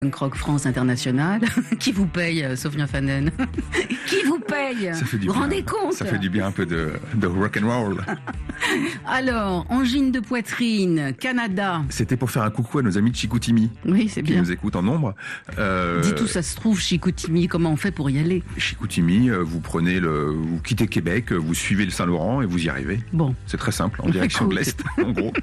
Croque France International. Qui vous paye, Sophia Fanen? Qui vous paye? Ça fait du vous bien. Rendez compte? Ça fait du bien un peu de rock and roll. Alors, angine de poitrine, Canada. C'était pour faire un coucou à nos amis de Chicoutimi. Oui, c'est bien. Qui nous écoutent en nombre. Dis tout, ça se trouve, Chicoutimi, comment on fait pour y aller? Chicoutimi, vous quittez Québec, vous suivez le Saint-Laurent et vous y arrivez. Bon. C'est très simple, en direction de l'Est, en gros.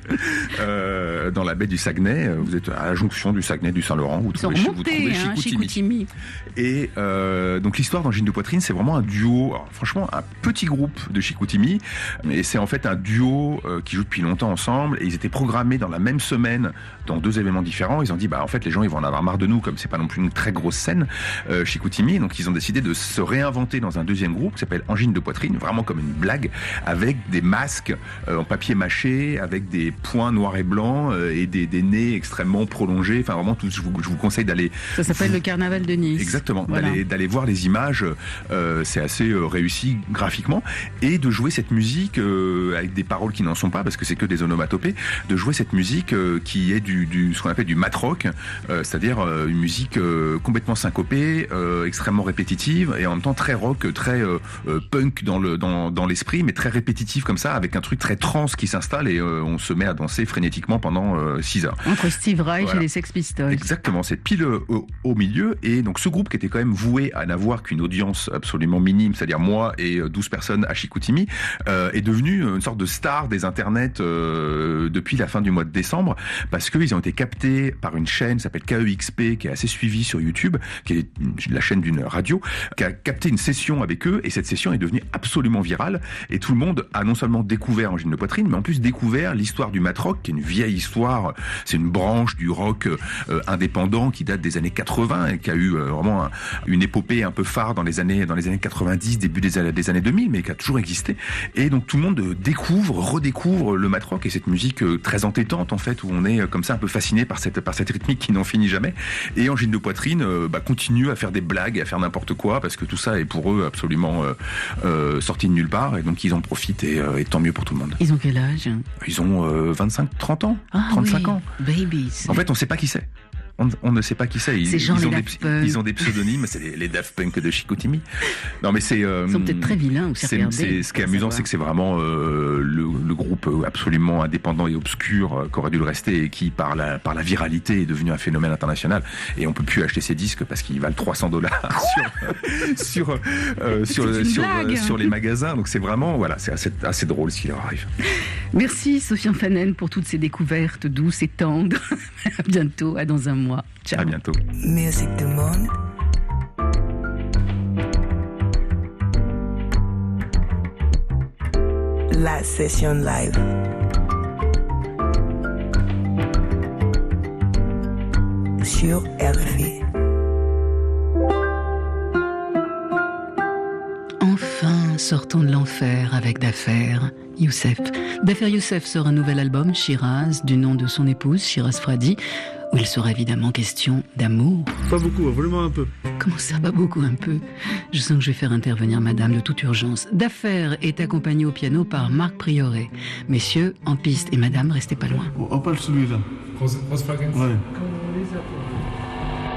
Dans la baie du Saguenay, vous êtes à la jonction du Saguenay, du Saint-Laurent, vous trouvez Chicoutimi. Et donc l'histoire d'Angine de poitrine, c'est vraiment un duo, alors, franchement un petit groupe de Chicoutimi, et c'est en fait un duo qui joue depuis longtemps ensemble, et ils étaient programmés dans la même semaine dans deux événements différents. Ils ont dit en fait les gens ils vont en avoir marre de nous, comme c'est pas non plus une très grosse scène Chicoutimi, donc ils ont décidé de se réinventer dans un deuxième groupe qui s'appelle Angine de poitrine, vraiment comme une blague, avec des masques en papier mâché, avec des points noirs et blancs et des nez extrêmement prolongés, enfin vraiment tout, je vous conseille d'aller... Ça s'appelle le Carnaval de Nice. Exactement, voilà. d'aller voir les images, c'est assez réussi graphiquement, et de jouer cette musique avec des paroles qui n'en sont pas, parce que c'est que des onomatopées, de jouer cette musique qui est ce qu'on appelle du mat rock, c'est-à-dire une musique complètement syncopée, extrêmement répétitive, et en même temps très rock, très punk dans l'esprit, mais très répétitif comme ça, avec un truc très trans qui s'installe, et on se met à danser frénétiquement pendant 6 heures. Entre Steve Reich et les Sex Pistols. Exactement, c'est pile au milieu, et donc ce groupe qui était quand même voué à n'avoir qu'une audience absolument minime, c'est-à-dire moi et 12 personnes à Chicoutimi, est devenu une sorte de star des internets depuis la fin du mois de décembre, parce qu'ils ont été captés par une chaîne qui s'appelle KEXP, qui est assez suivie sur YouTube, qui est la chaîne d'une radio, qui a capté une session avec eux, et cette session est devenue absolument virale, et tout le monde a non seulement découvert Angine de poitrine, mais en plus découvert l'histoire du mat rock, qui est une vieille histoire, c'est une branche du rock indépendant qui date des années 80 et qui a eu vraiment une épopée un peu phare dans les années 90, début des années 2000, mais qui a toujours existé. Et donc tout le monde redécouvre le mat rock et cette musique très entêtante en fait, où on est comme ça un peu fasciné par cette rythmique qui n'en finit jamais. Et Angine de poitrine continue à faire des blagues, à faire n'importe quoi, parce que tout ça est pour eux absolument sorti de nulle part, et donc ils en profitent, et tant mieux pour tout le monde. Ils ont quel âge? Ils ont 25, 30 ans, 35 ans. Babies. En fait, on ne sait pas qui c'est. On ne sait pas qui c'est. Ils ont des pseudonymes, c'est les Daft Punk de Chicoutimi. Non, mais ils sont peut-être très vilains. Ce qui est amusant, c'est que c'est vraiment le groupe absolument indépendant et obscur qu'aurait dû le rester, et qui, par la viralité, est devenu un phénomène international. Et on peut plus acheter ses disques parce qu'ils valent $300 sur les magasins. Donc c'est vraiment, c'est assez drôle ce qui leur arrive. Merci Sophia Fanen pour toutes ces découvertes douces et tendres. À bientôt, à dans un mois. Ciao. À bientôt. Musique du monde. La session live. Sur RFI. Enfin, sortons de l'enfer avec Dafer Youssef. Dafer Youssef sort un nouvel album, Shiraz, du nom de son épouse, Shiraz Fradi, où il sera évidemment question d'amour. Pas beaucoup, vraiment un peu. Comment ça, pas beaucoup, un peu? Je sens que je vais faire intervenir madame de toute urgence. Dafer est accompagné au piano par Marc Prioré. Messieurs, en piste, et madame, restez pas loin. On parle celui-là. Großfrage. Ouais.